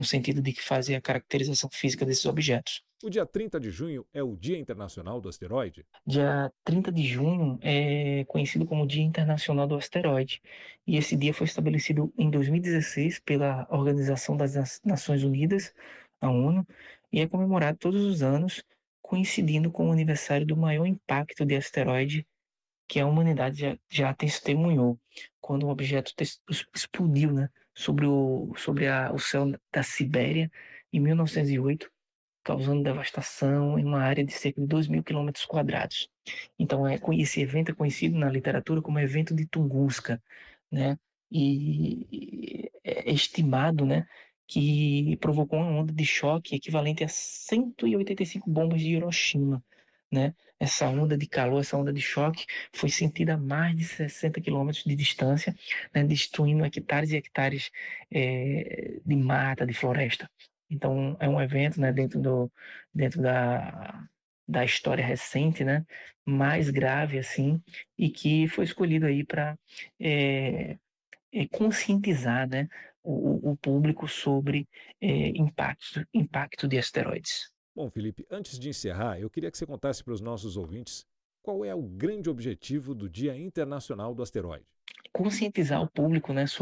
no sentido de que fazem a caracterização física desses objetos. O dia 30 de junho é o Dia Internacional do Asteroide? Dia 30 de junho é conhecido como Dia Internacional do Asteroide, e esse dia foi estabelecido em 2016 pela Organização das Nações Unidas, a ONU, e é comemorado todos os anos, coincidindo com o aniversário do maior impacto de asteroide que a humanidade já testemunhou, quando um objeto explodiu, né, sobre o céu da Sibéria em 1908, causando devastação em uma área de cerca de 2.000 quilômetros quadrados. Então, esse evento é conhecido na literatura como evento de Tunguska, né? E é estimado, né, que provocou uma onda de choque equivalente a 185 bombas de Hiroshima, né? Essa onda de calor, essa onda de choque foi sentida a mais de 60 quilômetros de distância, né, destruindo hectares e hectares de mata, de floresta. Então, é um evento, né, dentro da história recente, né, mais grave, assim, e que foi escolhido aí para conscientizar, né, o público sobre impacto de asteroides. Bom, Felipe, antes de encerrar, eu queria que você contasse para os nossos ouvintes qual é o grande objetivo do Dia Internacional do Asteroide. Conscientizar o público, né,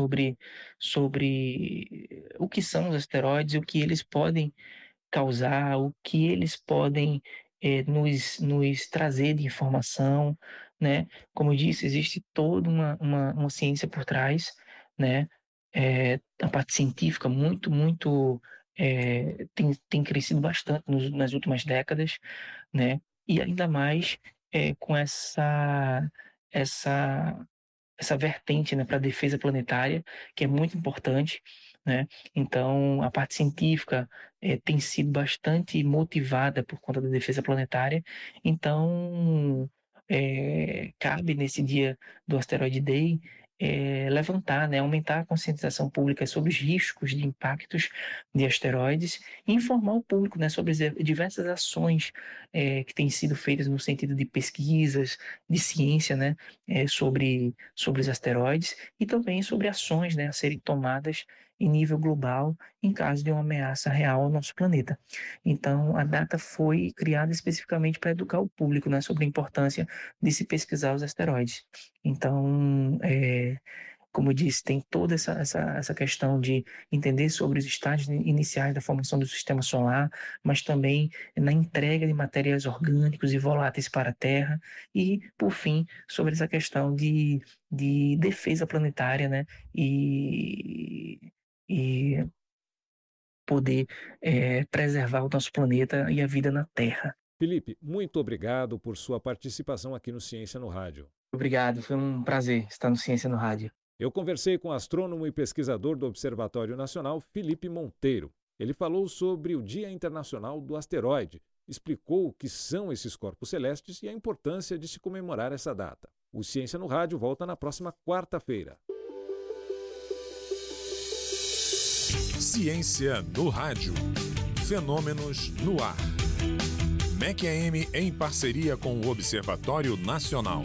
sobre o que são os asteroides, o que eles podem causar, o que eles podem nos trazer de informação, né? Como eu disse, existe toda uma ciência por trás, né? A parte científica tem crescido bastante nas últimas décadas, né? E ainda mais com essa essa vertente, né, para a defesa planetária, que é muito importante, né? Então, a parte científica tem sido bastante motivada por conta da defesa planetária. Então, cabe nesse dia do Asteroid Day levantar, né, aumentar a conscientização pública sobre os riscos de impactos de asteroides e informar o público, né, sobre as diversas ações que têm sido feitas no sentido de pesquisas, de ciência, né, sobre os asteroides e também sobre ações, né, a serem tomadas em nível global em caso de uma ameaça real ao nosso planeta. Então, a data foi criada especificamente para educar o público, né, sobre a importância de se pesquisar os asteroides. Então, como eu disse, tem toda essa questão de entender sobre os estágios iniciais da formação do sistema solar, mas também na entrega de materiais orgânicos e voláteis para a Terra, e, por fim, sobre essa questão de defesa planetária, né? E poder preservar o nosso planeta e a vida na Terra. Felipe, muito obrigado por sua participação aqui no Ciência no Rádio. Obrigado, foi um prazer estar no Ciência no Rádio. Eu conversei com o astrônomo e pesquisador do Observatório Nacional, Felipe Monteiro. Ele falou sobre o Dia Internacional do Asteroide, explicou o que são esses corpos celestes e a importância de se comemorar essa data. O Ciência no Rádio volta na próxima quarta-feira. Ciência no Rádio. Fenômenos no ar. MEC-AM em parceria com o Observatório Nacional.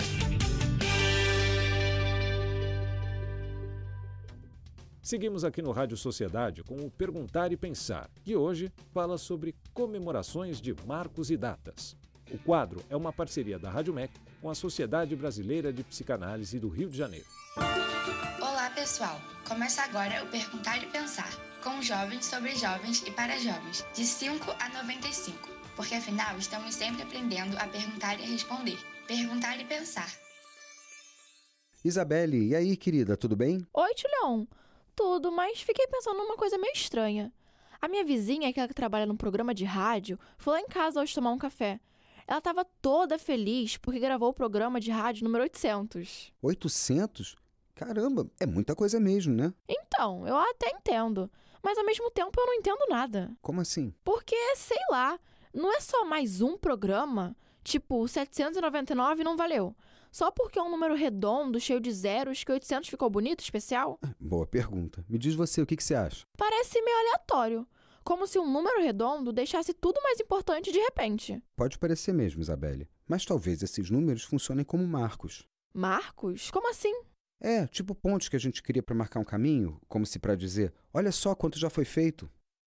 Seguimos aqui no Rádio Sociedade com o Perguntar e Pensar, que hoje fala sobre comemorações de marcos e datas. O quadro é uma parceria da Rádio MEC com a Sociedade Brasileira de Psicanálise do Rio de Janeiro. Olá, pessoal! Começa agora o Perguntar e Pensar, com jovens sobre jovens e para jovens, de 5 a 95, porque afinal estamos sempre aprendendo a perguntar e a responder. Perguntar e Pensar. Isabelle, e aí, querida, tudo bem? Oi, Leon. Tudo, mas fiquei pensando numa coisa meio estranha. A minha vizinha, que trabalha num programa de rádio, foi lá em casa hoje tomar um café. Ela estava toda feliz porque gravou o programa de rádio número 800. 800? Caramba, é muita coisa mesmo, né? Então, eu até entendo, mas ao mesmo tempo eu não entendo nada. Como assim? Porque, sei lá, não é só mais um programa? Tipo, o 799 não valeu. Só porque é um número redondo, cheio de zeros, que 800 ficou bonito, especial? Boa pergunta. Me diz você, o que você acha? Parece meio aleatório. Como se um número redondo deixasse tudo mais importante de repente. Pode parecer mesmo, Isabelle. Mas talvez esses números funcionem como marcos. Marcos? Como assim? Tipo pontos que a gente cria para marcar um caminho, como se para dizer, olha só quanto já foi feito.